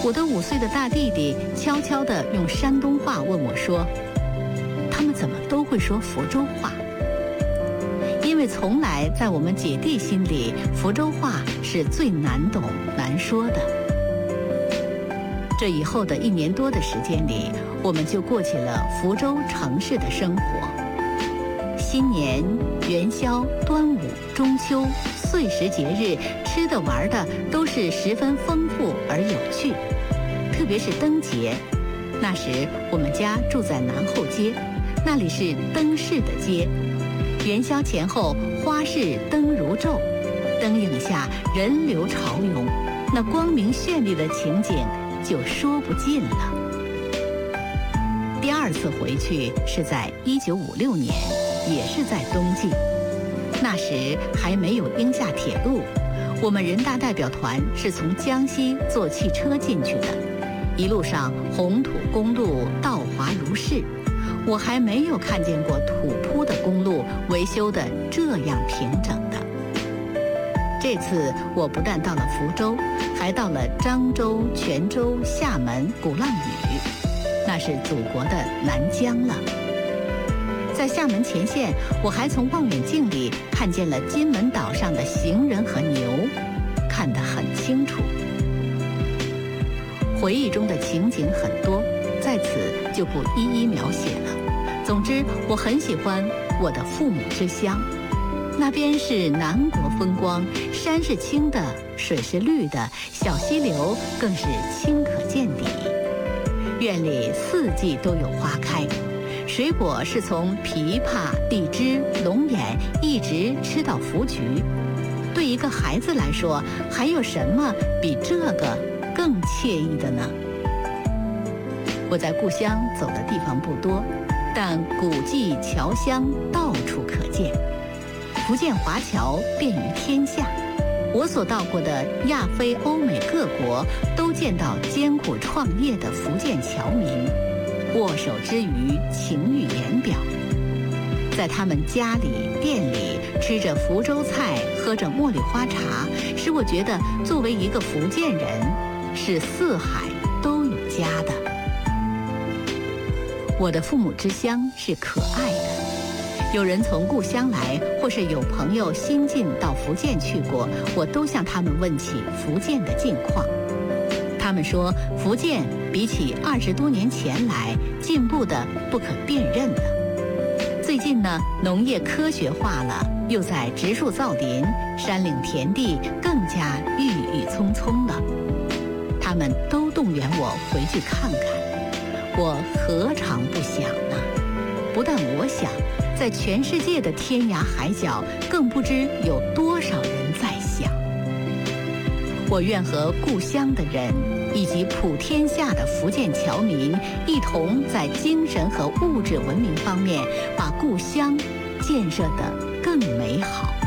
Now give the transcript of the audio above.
我的5岁的大弟弟悄悄地用山东话问我说：“他们怎么都会说福州话？”因为从来在我们姐弟心里，福州话是最难懂难说的。这以后的1年多的时间里，我们就过起了福州城市的生活。新年、元宵、端午、中秋、岁时节日，吃的玩的都是十分丰富而有趣。特别是灯节，那时我们家住在南后街，那里是灯市的街。元宵前后，花市灯如昼，灯影下人流潮涌，那光明绚丽的情景就说不尽了。第2次回去是在1956年，也是在冬季。那时还没有鹰厦铁路，我们人大代表团是从江西坐汽车进去的，一路上红土公路道滑如是。我还没有看见过土铺的公路维修的这样平整的。这次我不但到了福州，还到了漳州、泉州、厦门、鼓浪屿，那是祖国的南疆了。在厦门前线，我还从望远镜里看见了金门岛上的行人和牛，看得很清楚。回忆中的情景很多，在此就不一一描写了。总之，我很喜欢我的父母之乡，那边是南国风光，山是青的，水是绿的，小溪流更是清可见底。院里4季都有花开，水果是从枇杷、荔枝、龙眼一直吃到福菊。对一个孩子来说，还有什么比这个更惬意的呢？我在故乡走的地方不多，但古迹桥乡到处可见。福建华侨遍于天下，我所到过的亚非欧美各国都见到艰苦创业的福建侨民，握手之余情欲言表。在他们家里店里吃着福州菜，喝着茉莉花茶，使我觉得作为一个福建人，是四海都有家的。我的父母之乡是可爱的，有人从故乡来，或是有朋友新近到福建去过，我都向他们问起福建的近况。他们说，福建比起20多年前来，进步的不可辨认了。最近呢，农业科学化了，又在植树造林，山岭田地更加郁郁葱葱了。他们都动员我回去看看。我何尝不想呢？不但我想，在全世界的天涯海角，更不知有多少人在想。我愿和故乡的人，以及普天下的福建侨民，一同在精神和物质文明方面，把故乡建设得更美好。